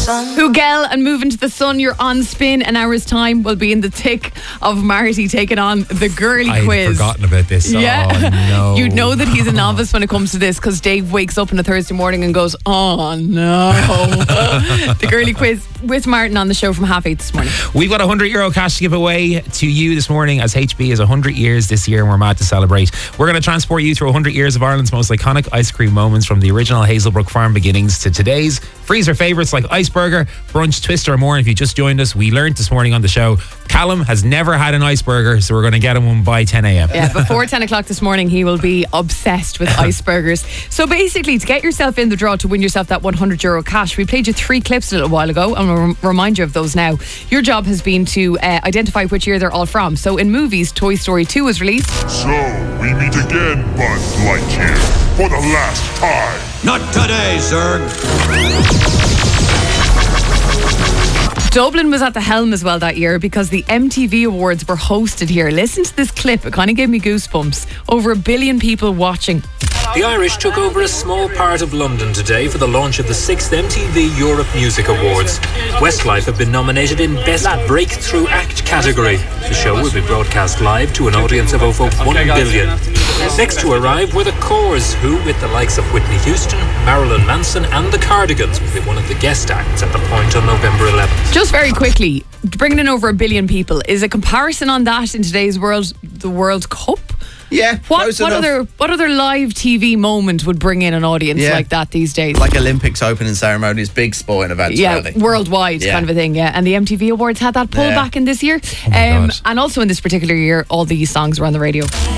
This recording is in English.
sun. Hugel and Move Into the Sun. You're on Spin. An hour's time will be in the thick of Marty taking on the girly quiz. I'd forgotten about this. Yeah. Oh, no. You'd know that he's a novice when it comes to this because Dave wakes up on a Thursday morning and goes, oh no. The girly quiz with Martin on the show from 8:30 this morning. We've got €100 cash to give away to you this morning as HB is 100 years this year and we're mad to celebrate. We're going to transport you through 100 years of Ireland's most iconic ice cream moments, from the original Hazelbrook Farm beginnings to today's freezer favourites like Iceburger, Brunch, Twister and more. And if you just joined us, we learned this morning on the show Callum has never had an iceburger, so we're going to get him one by 10 a.m. Yeah, before 10 o'clock this morning, he will be obsessed with iceburgers. So basically, to get yourself in the draw to win yourself that €100 cash, we played you 3 clips a little while ago, and we'll remind you of those now. Your job has been to identify which year they're all from. So in movies, Toy Story 2 was released. So, we meet again, Buzz Lightyear, for the last time. Not today, Zurg. Dublin was at the helm as well that year because the MTV Awards were hosted here. Listen to this clip. It kind of gave me goosebumps. Over 1 billion people watching. The Irish took over a small part of London today for the launch of the 6th MTV Europe Music Awards. Westlife have been nominated in Best Breakthrough Act category. The show will be broadcast live to an audience of over 1 billion. Next to arrive were the Corrs, who, with the likes of Whitney Houston, Marilyn Manson and the Cardigans, will be one of the guest acts at the point on November 11th. Just very quickly, bringing in over 1 billion people, is a comparison on that in today's world the World Cup? Yeah, What other live TV moment would bring in an audience like that these days? Like Olympics opening ceremonies, big sporting events. Yeah, really. worldwide kind of a thing. Yeah, and the MTV Awards had that pull back in this year, God. and also in this particular year, all these songs were on the radio.